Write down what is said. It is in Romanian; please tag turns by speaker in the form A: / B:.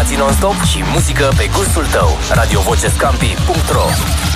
A: Informații non-stop și muzică pe gustul tău. radiovocescampi.ro